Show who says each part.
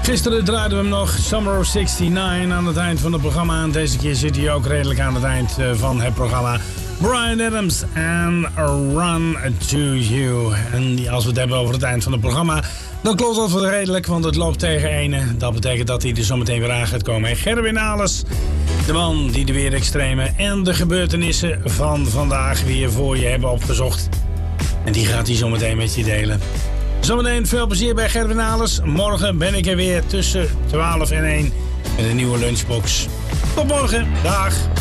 Speaker 1: Gisteren draaiden we hem nog, Summer of '69, aan het eind van het programma. En deze keer zit hij ook redelijk aan het eind van het programma. Bryan Adams en Run to You. En als we het hebben over het eind van het programma, dan klopt dat wel redelijk, want het loopt tegen ene. Dat betekent dat hij er zometeen weer aan gaat komen. Gerwin Alles, de man die de weerextreme en de gebeurtenissen van vandaag weer voor je hebben opgezocht. En die gaat hij zometeen met je delen. Zometeen veel plezier bij Gerwin Alles. Morgen ben ik er weer tussen 12 en 1 met een nieuwe lunchbox. Tot morgen, dag!